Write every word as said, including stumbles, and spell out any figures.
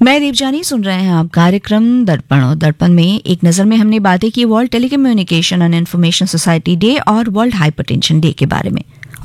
मैं देवजानी, सुन रहे हैं आप कार्यक्रम दर्पण। और दर्पण में एक नज़र में हमने बातें की world telecommunication and information society day और वर्ल्ड हाइपरटेंशन डे के बारे में।